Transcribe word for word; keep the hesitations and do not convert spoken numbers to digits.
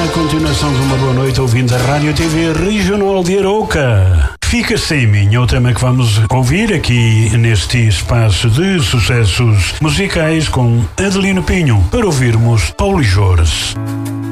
continuação de uma boa noite ouvindo a Rádio T V Regional de Arouca. Fica sem mim, é o tema que vamos ouvir aqui neste espaço de sucessos musicais com Adelino Pinho, para ouvirmos Paulo Jores.